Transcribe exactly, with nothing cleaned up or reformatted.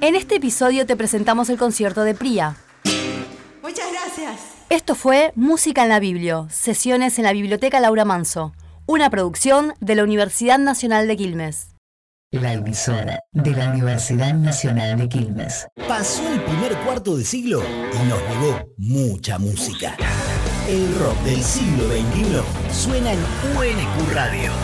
En este episodio te presentamos el concierto de Pría. Muchas gracias. Esto fue Música en la Biblio, sesiones en la Biblioteca Laura Manso, una producción de la Universidad Nacional de Quilmes. La emisora de la Universidad Nacional de Quilmes. Pasó el primer cuarto de siglo y nos legó mucha música. El rock del siglo veintiuno suena en U N Q Radio.